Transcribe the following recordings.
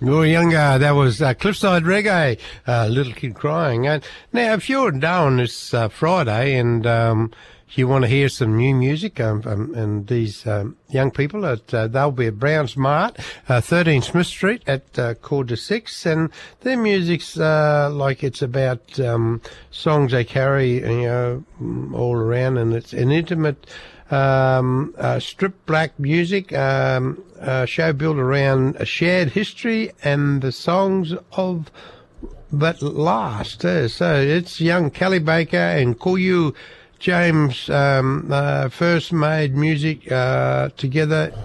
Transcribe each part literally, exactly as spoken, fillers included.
You're younger. That was uh, Cliffside Reggae, uh, Little Kid Crying. And now, if you're in Darwin this uh, Friday and um, you want to hear some new music, um, um, and these um, young people, at, uh, they'll be at Brown's Mart, uh, thirteen Smith Street at uh, quarter to six, and their music's uh, like it's about um, songs they carry, you know, all around, and it's an intimate um, uh, strip black music um, uh, show built around a shared history and the songs of that last. Uh, so it's young Kelly Baker and Koyu James um, uh, first made music uh, together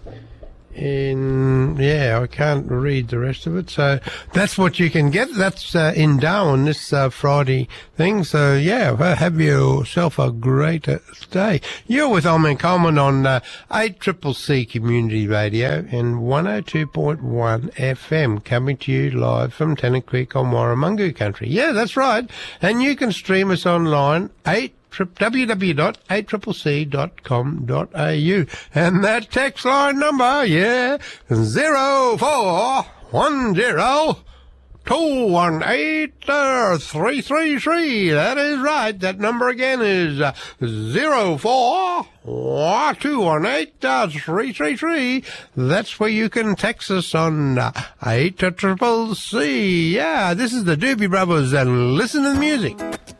in, yeah, I can't read the rest of it. So that's what you can get. That's uh, in Darwin this uh, Friday thing. So, yeah, well, have yourself a great uh, day. You're with Omen Coleman on uh, eight C C C Community Radio and one oh two point one F M, coming to you live from Tennant Creek on Warramungu country. Yeah, that's right. And you can stream us online, eight w w w dot eight c c c dot com dot a u. And that text line number, yeah, zero four one zero two one eight three three three. That is right. That number again is uh, zero four two one eight three three three. That's where you can text us on uh, eight C C C. Yeah, this is the Doobie Brothers, and listen to the music.